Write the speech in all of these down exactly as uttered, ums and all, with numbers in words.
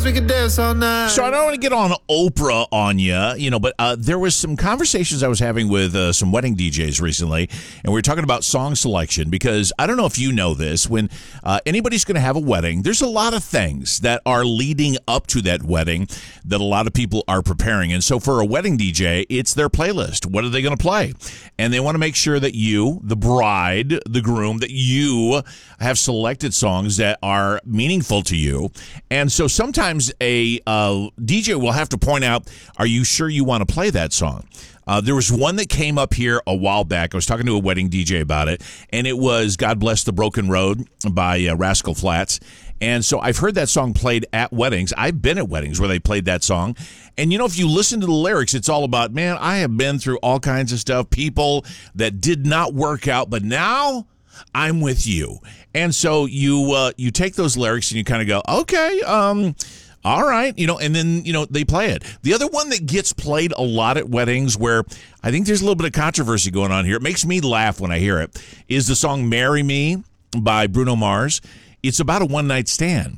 We can dance all night. So I don't want to get on Oprah on you, you know, but uh, there was some conversations I was having with uh, some wedding D Js recently, and we were talking about song selection because I don't know if you know this. When uh, anybody's going to have a wedding, there's a lot of things that are leading up to that wedding that a lot of people are preparing. And so for a wedding D J, it's their playlist. What are they going to play? And they want to make sure that you, the bride, the groom, that you have selected songs that are meaningful to you. And so sometimes a uh, D J will have to point out, are you sure you want to play that song? Uh, there was one that came up here a while back. I was talking to a wedding D J about it, and it was God Bless the Broken Road by uh, Rascal Flatts. And so I've heard that song played at weddings. I've been at weddings where they played that song. And, you know, if you listen to the lyrics, it's all about, man, I have been through all kinds of stuff, people that did not work out, but now I'm with you. And so you uh, you take those lyrics and you kind of go, okay, um, all right, you know, and then, you know, they play it. The other one that gets played a lot at weddings where I think there's a little bit of controversy going on here, it makes me laugh when I hear it, is the song Marry Me by Bruno Mars. It's about a one-night stand,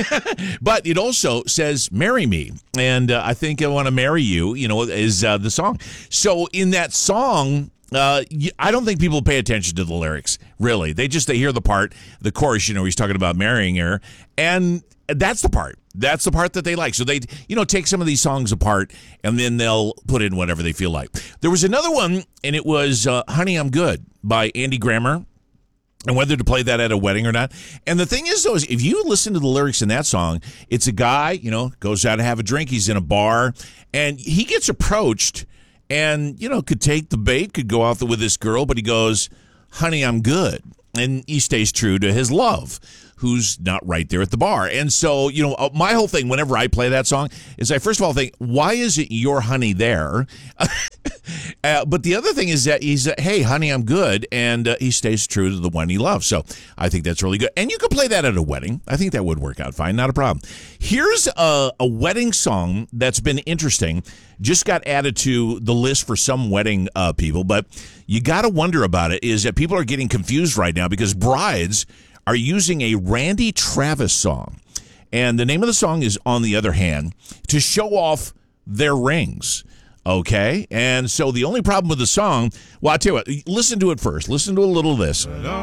but it also says marry me, and uh, I think I want to marry you, you know, is uh, the song. So in that song, uh, I don't think people pay attention to the lyrics, really. They just, they hear the part, the chorus, you know, he's talking about marrying her, and that's the part. That's the part that they like. So they, you know, take some of these songs apart, and then they'll put in whatever they feel like. There was another one, and it was uh, Honey, I'm Good by Andy Grammer. And whether to play that at a wedding or not. And the thing is, though, is if you listen to the lyrics in that song, it's a guy, you know, goes out to have a drink. He's in a bar, and he gets approached and, you know, could take the bait, could go out there with this girl, but he goes, honey, I'm good. And he stays true to his love, who's not right there at the bar. And so, you know, my whole thing whenever I play that song is I first of all think, why is it your honey there? uh, but the other thing is that he's, uh, hey, honey, I'm good. And uh, he stays true to the one he loves. So I think that's really good. And you could play that at a wedding. I think that would work out fine. Not a problem. Here's a, a wedding song that's been interesting. Just got added to the list for some wedding uh, people. But you got to wonder about it is that people are getting confused right now because brides are using a Randy Travis song. And the name of the song is On the Other Hand to show off their rings. Okay? And so the only problem with the song, well, I'll tell you what, listen to it first. Listen to a little of this.